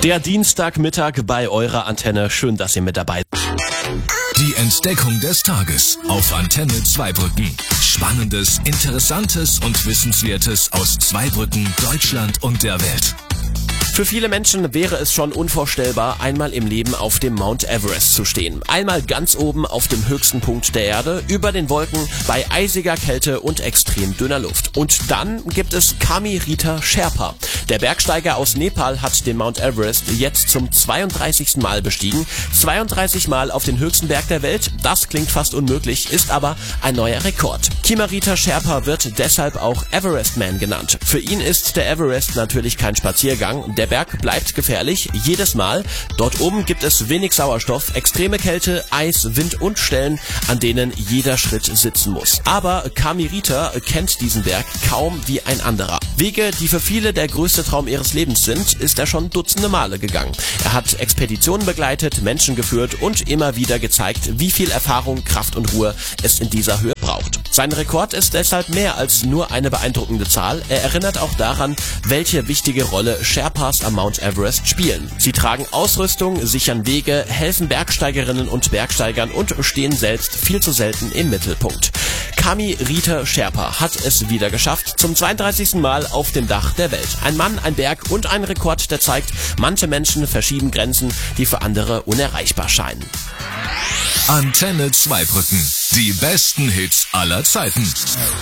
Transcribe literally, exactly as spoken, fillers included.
Der Dienstagmittag bei eurer Antenne. Schön, dass ihr mit dabei seid. Die Entdeckung des Tages auf Antenne Zweibrücken. Spannendes, Interessantes und Wissenswertes aus Zweibrücken, Deutschland und der Welt. Für viele Menschen wäre es schon unvorstellbar, einmal im Leben auf dem Mount Everest zu stehen. Einmal ganz oben auf dem höchsten Punkt der Erde, über den Wolken, bei eisiger Kälte und extrem dünner Luft. Und dann gibt es Kami Rita Sherpa. Der Bergsteiger aus Nepal hat den Mount Everest jetzt zum zweiunddreißigsten Mal bestiegen. zweiunddreißig Mal auf den höchsten Berg der Welt, das klingt fast unmöglich, ist aber ein neuer Rekord. Kami Rita Sherpa wird deshalb auch Everest Man genannt. Für ihn ist der Everest natürlich kein Spaziergang. Der Berg bleibt gefährlich, jedes Mal. Dort oben gibt es wenig Sauerstoff, extreme Kälte, Eis, Wind und Stellen, an denen jeder Schritt sitzen muss. Aber Kami Rita kennt diesen Berg kaum wie ein anderer. Wege, die für viele der größte Traum ihres Lebens sind, ist er schon dutzende Male gegangen. Er hat Expeditionen begleitet, Menschen geführt und immer wieder gezeigt, wie viel Erfahrung, Kraft und Ruhe es in dieser Höhe braucht. Sein Rekord ist deshalb mehr als nur eine beeindruckende Zahl. Er erinnert auch daran, welche wichtige Rolle Sherpas am Mount Everest spielen. Sie tragen Ausrüstung, sichern Wege, helfen Bergsteigerinnen und Bergsteigern und stehen selbst viel zu selten im Mittelpunkt. Kami Rita Sherpa hat es wieder geschafft, zum zweiunddreißigsten Mal auf dem Dach der Welt. Ein Mann, ein Berg und ein Rekord, der zeigt, manche Menschen verschieben Grenzen, die für andere unerreichbar scheinen. Antenne Zweibrücken. Die besten Hits aller Zeiten.